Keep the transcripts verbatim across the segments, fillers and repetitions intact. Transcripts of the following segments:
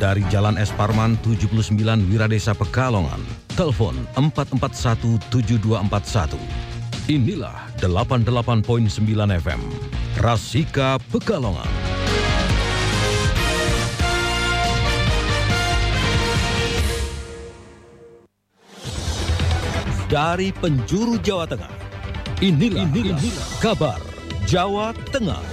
dari Jalan Es Parman tujuh puluh sembilan Wiradesa Pekalongan. Telepon empat empat satu tujuh dua empat satu. Inilah delapan puluh delapan koma sembilan F M, Rasika Pekalongan. Dari penjuru Jawa Tengah, inilah, inilah, inilah kabar Jawa Tengah.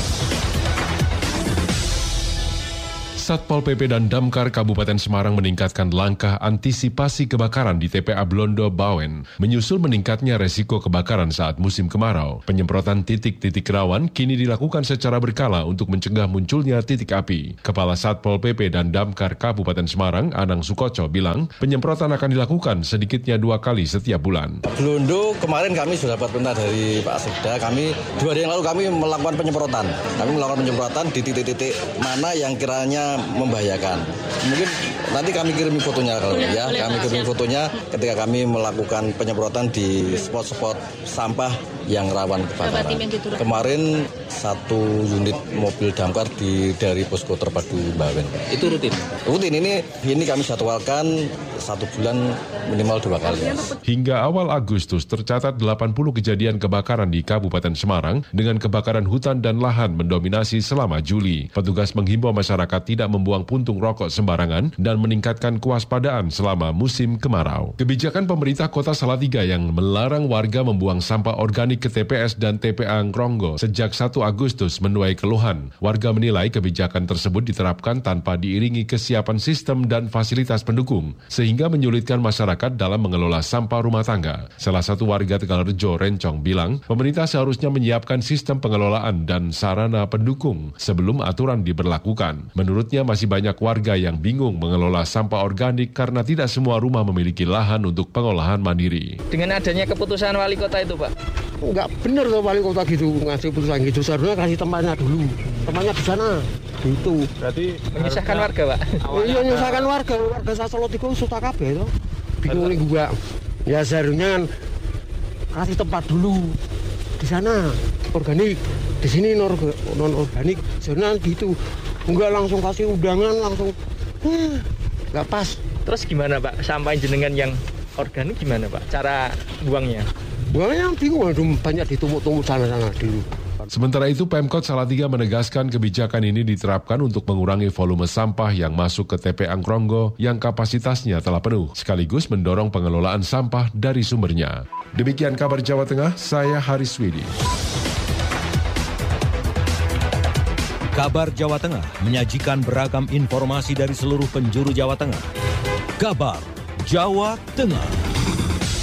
Satpol P P dan Damkar Kabupaten Semarang meningkatkan langkah antisipasi kebakaran di T P A Blondo Bawen, menyusul meningkatnya resiko kebakaran saat musim kemarau. Penyemprotan titik-titik rawan kini dilakukan secara berkala untuk mencegah munculnya titik api. Kepala Satpol P P dan Damkar Kabupaten Semarang, Anang Sukoco, bilang penyemprotan akan dilakukan sedikitnya dua kali setiap bulan. Blondo kemarin kami sudah dapat perintah dari Pak Sekda, kami dua hari yang lalu kami melakukan penyemprotan. Kami melakukan penyemprotan di titik-titik mana yang kiranya membahayakan. Mungkin nanti kami kirimi fotonya kalau ya, kami kirimi fotonya ketika kami melakukan penyemprotan di spot-spot sampah yang rawan kebakaran. Kemarin satu unit mobil damkar di dari posko terpadu Bawen. Itu rutin. Rutin ini ini kami jadwalkan satu bulan minimal dua kali. Hingga awal Agustus tercatat delapan puluh kejadian kebakaran di Kabupaten Semarang dengan kebakaran hutan dan lahan mendominasi selama Juli. Petugas menghimbau masyarakat tidak membuang puntung rokok sembarangan dan meningkatkan kewaspadaan selama musim kemarau. Kebijakan pemerintah Kota Salatiga yang melarang warga membuang sampah organik ke T P S dan T P A Ngronggo sejak satu Agustus menuai keluhan. Warga menilai kebijakan tersebut diterapkan tanpa diiringi kesiapan sistem dan fasilitas pendukung, sehingga menyulitkan masyarakat dalam mengelola sampah rumah tangga. Salah satu warga Tegalrejo, Rencong, bilang pemerintah seharusnya menyiapkan sistem pengelolaan dan sarana pendukung sebelum aturan diberlakukan. Menurutnya masih banyak warga yang bingung mengelola sampah organik karena tidak semua rumah memiliki lahan untuk pengolahan mandiri. Dengan adanya keputusan wali kota itu, Pak? Enggak benar tuh wali kota gitu ngasih keputusan gitu. Seharusnya kasih tempatnya dulu. Tempatnya di sana. Gitu. Berarti menyusahkan warga, Pak? Iya, menyusahkan warga. Warga Salatiga suka kabeh itu. Bingung nih gua. Ya seharusnya kan kasih tempat dulu. Di sana organik, di sini non organik. Seharusnya gitu. Enggak langsung kasih undangan langsung. Eh, enggak pas. Terus gimana, Pak? Sampah jenengan yang organik gimana, Pak? Cara buangnya? Buangnya bingung, banyak ditumpuk-tumpuk sana-sana dulu. Sementara itu, Pemkot Salatiga menegaskan kebijakan ini diterapkan untuk mengurangi volume sampah yang masuk ke T P A Ngronggo yang kapasitasnya telah penuh, sekaligus mendorong pengelolaan sampah dari sumbernya. Demikian kabar Jawa Tengah, saya Haris Widi. Kabar Jawa Tengah menyajikan beragam informasi dari seluruh penjuru Jawa Tengah. Kabar Jawa Tengah.